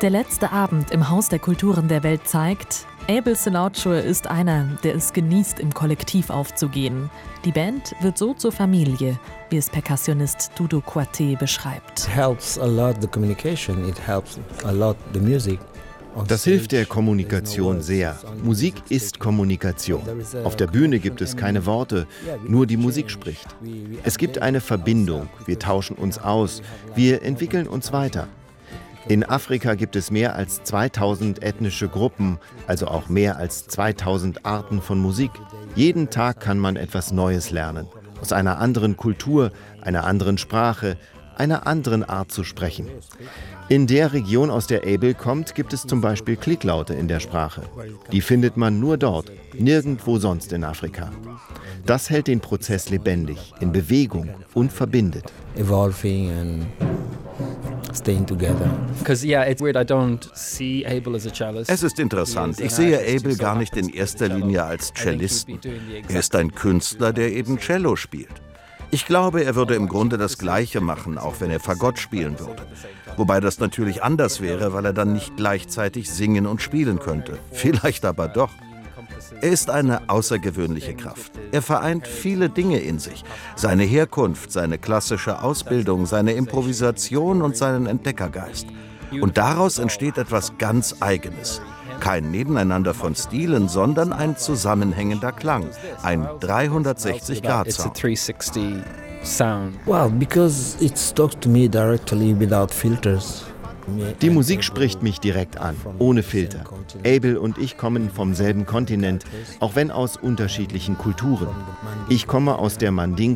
Der letzte Abend im Haus der Kulturen der Welt zeigt, Abel Selaochue ist einer, der es genießt, im Kollektiv aufzugehen. Die Band wird so zur Familie, wie es Perkussionist Doudou Kouyaté beschreibt. Das hilft der Kommunikation sehr. Musik ist Kommunikation. Auf der Bühne gibt es keine Worte, nur die Musik spricht. Es gibt eine Verbindung, wir tauschen uns aus, wir entwickeln uns weiter. In Afrika gibt es mehr als 2000 ethnische Gruppen, also auch mehr als 2000 Arten von Musik. Jeden Tag kann man etwas Neues lernen. Aus einer anderen Kultur, einer anderen Sprache, einer anderen Art zu sprechen. In der Region, aus der Abel kommt, gibt es zum Beispiel Klicklaute in der Sprache. Die findet man nur dort, nirgendwo sonst in Afrika. Das hält den Prozess lebendig, in Bewegung und verbindet. Evolving and staying together. Es ist interessant. Ich sehe Abel gar nicht in erster Linie als Cellisten. Er ist ein Künstler, der eben Cello spielt. Ich glaube, er würde im Grunde das Gleiche machen, auch wenn er Fagott spielen würde. Wobei das natürlich anders wäre, weil er dann nicht gleichzeitig singen und spielen könnte. Vielleicht aber doch. Er ist eine außergewöhnliche Kraft. Er vereint viele Dinge in sich. Seine Herkunft, seine klassische Ausbildung, seine Improvisation und seinen Entdeckergeist. Und daraus entsteht etwas ganz Eigenes. Kein Nebeneinander von Stilen, sondern ein zusammenhängender Klang. Ein 360-Grad-Sound. Well, because it talks to me directly without filters. Die Musik spricht mich direkt an, ohne Filter. Abel und ich kommen vom selben Kontinent, auch wenn aus unterschiedlichen Kulturen. Ich komme aus der